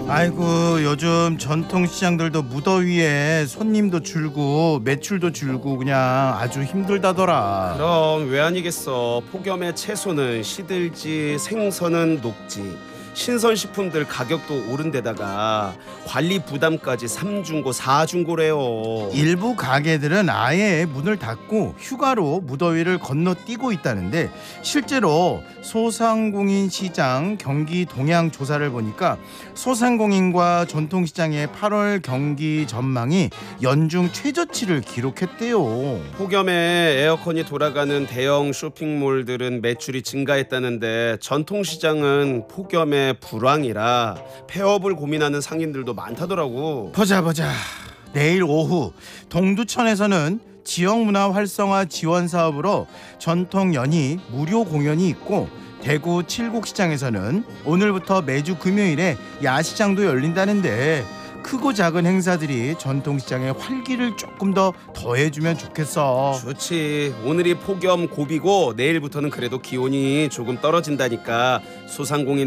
아이고, 요즘 전통시장들도 무더위에 손님도 줄고 매출도 줄고 그냥 아주 힘들다더라. 그럼 왜 아니겠어. 폭염에 채소는 시들지, 생선은 녹지, 신선식품들 가격도 오른 데다가 관리 부담까지 삼중고 사중고래요. 일부 가게들은 아예 문을 닫고 휴가로 무더위를 건너뛰고 있다는데, 실제로 소상공인 시장 경기 동향 조사를 보니까 소상공인과 전통시장의 8월 경기 전망이 연중 최저치를 기록했대요. 폭염에 에어컨이 돌아가는 대형 쇼핑몰들은 매출이 증가했다는데 전통시장은 폭염에 불황이라 폐업을 고민하는 상인들도 많다더라고. 보자. 내일 오후 동두천에서는 지역문화 활성화 지원 사업으로 전통 연희 무료 공연이 있고, 대구 칠곡시장에서는 오늘부터 매주 금요일에 야시장도 열린다는데, 크고 작은 행사들이 전통시장의 활기를 조금 더 더해주면 좋겠어. 좋지. 오늘이 폭염 고비고 내일부터는 그래도 기온이 조금 떨어진다니까 소상공인